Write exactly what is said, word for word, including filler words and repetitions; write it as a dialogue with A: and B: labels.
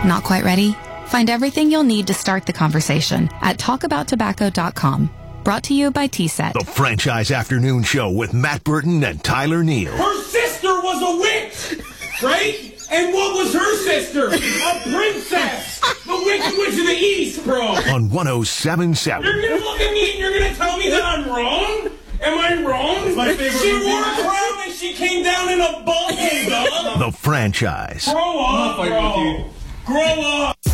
A: Not quite ready? Find everything you'll need to start the conversation at talk about tobacco dot com. Brought to you by T SET.
B: The Franchise Afternoon Show with Matt Burton and Tyler Neal.
C: Her sister was a witch, right? And what was her sister? A princess. The Wicked Witch of the East, bro.
B: On one oh seven point seven.
C: You're going to look at me and you're going to tell me that I'm wrong? Am I wrong?
D: It's my favorite
C: she
D: movie.
C: wore a crown and she came down in a bubble, dog.
B: The Franchise.
C: Grow up,
D: I'm not fighting
C: bro.
D: with you.
C: Grow up.